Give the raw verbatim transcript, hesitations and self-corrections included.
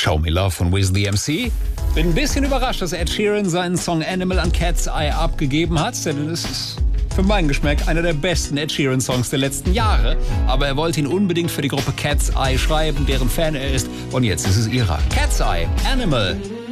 Show Me Love von Wiz the M C. Bin ein bisschen überrascht, dass Ed Sheeran seinen Song Animal an Cat's Eye abgegeben hat, denn es ist für meinen Geschmack einer der besten Ed Sheeran Songs der letzten Jahre. Aber er wollte ihn unbedingt für die Gruppe Cat's Eye schreiben, deren Fan er ist. Und jetzt ist es ihrer. Cat's Eye, Animal.